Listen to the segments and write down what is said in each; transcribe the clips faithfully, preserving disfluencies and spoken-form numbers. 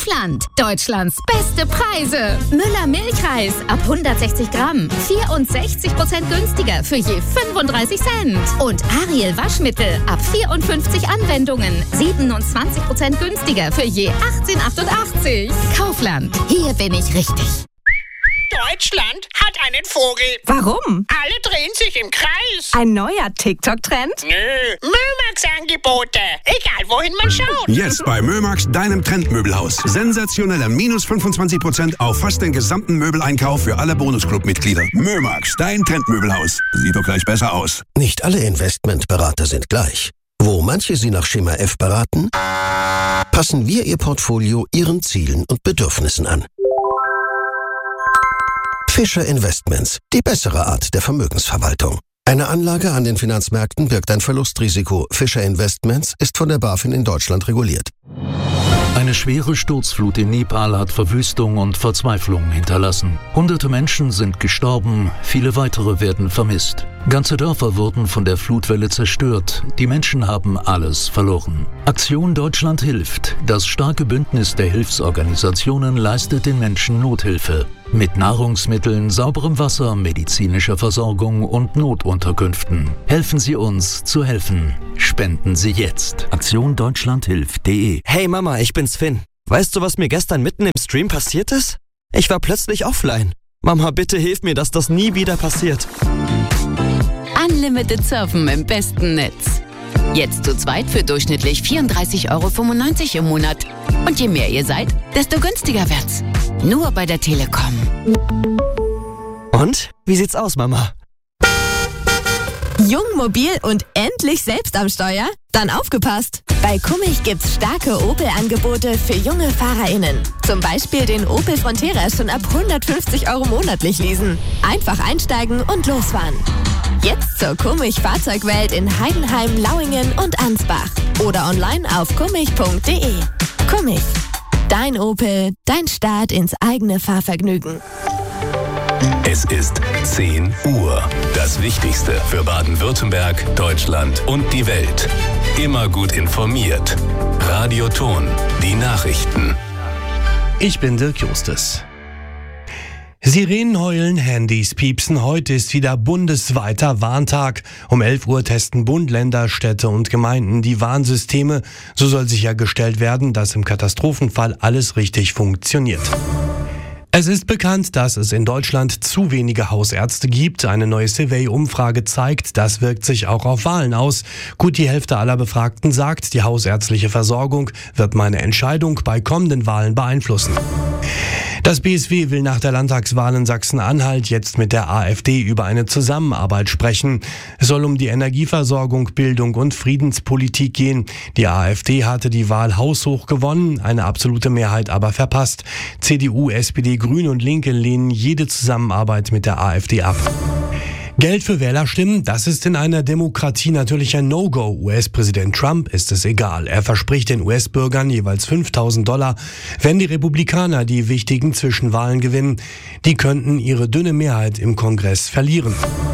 Kaufland. Deutschlands beste Preise. Müller Milchreis ab hundertsechzig Gramm. vierundsechzig Prozent günstiger für je fünfunddreißig Cent. Und Ariel Waschmittel ab vierundfünfzig Anwendungen. siebenundzwanzig Prozent günstiger für je achtzehn achtundachtzig. Kaufland. Hier bin ich richtig. Deutschland hat einen Vogel. Warum? Alle drehen sich im Kreis. Ein neuer TikTok-Trend? Nö, Mömax-Angebote. Egal, wohin man schaut. Jetzt bei Mömax, deinem Trendmöbelhaus. Sensationelle minus fünfundzwanzig Prozent auf fast den gesamten Möbeleinkauf für alle Bonusclub-Mitglieder. Mömax, dein Trendmöbelhaus. Sieht doch gleich besser aus. Nicht alle Investmentberater sind gleich. Wo manche Sie nach Schema F beraten, passen wir Ihr Portfolio Ihren Zielen und Bedürfnissen an. Fischer Investments, die bessere Art der Vermögensverwaltung. Eine Anlage an den Finanzmärkten birgt ein Verlustrisiko. Fischer Investments ist von der BaFin in Deutschland reguliert. Eine schwere Sturzflut in Nepal hat Verwüstung und Verzweiflung hinterlassen. Hunderte Menschen sind gestorben, viele weitere werden vermisst. Ganze Dörfer wurden von der Flutwelle zerstört. Die Menschen haben alles verloren. Aktion Deutschland hilft. Das starke Bündnis der Hilfsorganisationen leistet den Menschen Nothilfe. Mit Nahrungsmitteln, sauberem Wasser, medizinischer Versorgung und Notunterkünften. Helfen Sie uns zu helfen. Spenden Sie jetzt. Aktion Deutschland hilft punkt de. Hey Mama, ich bin's Finn. Weißt du, was mir gestern mitten im Stream passiert ist? Ich war plötzlich offline. Mama, bitte hilf mir, dass das nie wieder passiert. Unlimited Surfen im besten Netz. Jetzt zu zweit für durchschnittlich vierunddreißig Euro fünfundneunzig im Monat. Und je mehr ihr seid, desto günstiger wird's. Nur bei der Telekom. Und? Wie sieht's aus, Mama? Jung, mobil und endlich selbst am Steuer? Dann aufgepasst! Bei Kummich gibt's starke Opel-Angebote für junge FahrerInnen. Zum Beispiel den Opel Frontera schon ab hundertfünfzig Euro monatlich leasen. Einfach einsteigen und losfahren. Jetzt zur Kummich Fahrzeugwelt in Heidenheim, Lauingen und Ansbach. Oder online auf kummich punkt de. Kummich. Dein Opel, dein Start ins eigene Fahrvergnügen. Es ist zehn Uhr. Das Wichtigste für Baden-Württemberg, Deutschland und die Welt. Immer gut informiert. Radio Ton, die Nachrichten. Ich bin Dirk Justus. Sirenen heulen, Handys piepsen. Heute ist wieder bundesweiter Warntag. Um elf Uhr testen Bund, Länder, Städte und Gemeinden die Warnsysteme. So soll sichergestellt werden, dass im Katastrophenfall alles richtig funktioniert. Es ist bekannt, dass es in Deutschland zu wenige Hausärzte gibt. Eine neue Survey-Umfrage zeigt, das wirkt sich auch auf Wahlen aus. Gut die Hälfte aller Befragten sagt, die hausärztliche Versorgung wird meine Entscheidung bei kommenden Wahlen beeinflussen. Das B S W will nach der Landtagswahl in Sachsen-Anhalt jetzt mit der AfD über eine Zusammenarbeit sprechen. Es soll um die Energieversorgung, Bildung und Friedenspolitik gehen. Die AfD hatte die Wahl haushoch gewonnen, eine absolute Mehrheit aber verpasst. C D U, S P D, Grüne und Linke lehnen jede Zusammenarbeit mit der AfD ab. Geld für Wählerstimmen, das ist in einer Demokratie natürlich ein No-Go. U S-Präsident Trump ist es egal. Er verspricht den U S-Bürgern jeweils fünftausend Dollar, wenn die Republikaner die wichtigen Zwischenwahlen gewinnen. Die könnten ihre dünne Mehrheit im Kongress verlieren.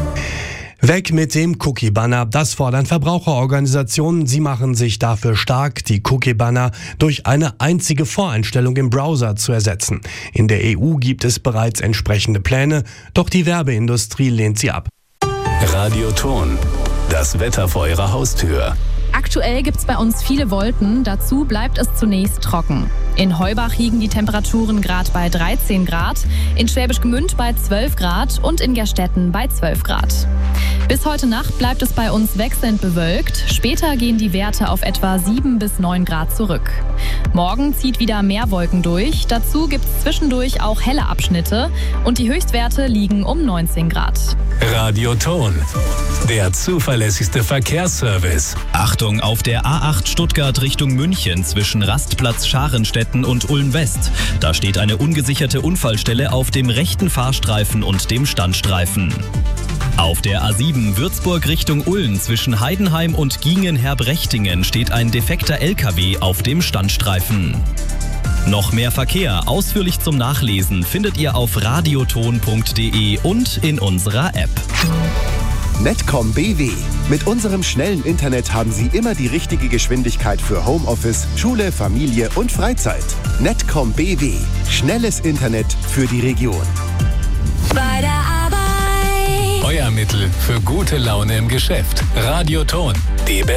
Weg mit dem Cookie-Banner. Das fordern Verbraucherorganisationen. Sie machen sich dafür stark, die Cookie-Banner durch eine einzige Voreinstellung im Browser zu ersetzen. In der E U gibt es bereits entsprechende Pläne, doch die Werbeindustrie lehnt sie ab. Radio Ton, das Wetter vor Ihrer Haustür. Aktuell gibt es bei uns viele Wolken, dazu bleibt es zunächst trocken. In Heubach liegen die Temperaturen gerade bei dreizehn Grad, in Schwäbisch Gmünd bei zwölf Grad und in Gerstetten bei zwölf Grad. Bis heute Nacht bleibt es bei uns wechselnd bewölkt, später gehen die Werte auf etwa sieben bis neun Grad zurück. Morgen zieht wieder mehr Wolken durch, dazu gibt es zwischendurch auch helle Abschnitte und die Höchstwerte liegen um neunzehn Grad. Radio Ton, der zuverlässigste Verkehrsservice. Achtung auf der A acht Stuttgart Richtung München zwischen Rastplatz Scharenstetten und Ulm-West. Da steht eine ungesicherte Unfallstelle auf dem rechten Fahrstreifen und dem Standstreifen. Auf der A sieben Würzburg Richtung Ulm zwischen Heidenheim und Giengen-Herbrechtingen steht ein defekter L K W auf dem Standstreifen. Noch mehr Verkehr ausführlich zum Nachlesen findet ihr auf radioton punkt de und in unserer App. Netcom B W. Mit unserem schnellen Internet haben Sie immer die richtige Geschwindigkeit für Homeoffice, Schule, Familie und Freizeit. Netcom B W. Schnelles Internet für die Region. Bei der Arbeit. Euer Mittel für gute Laune im Geschäft. Radioton. Die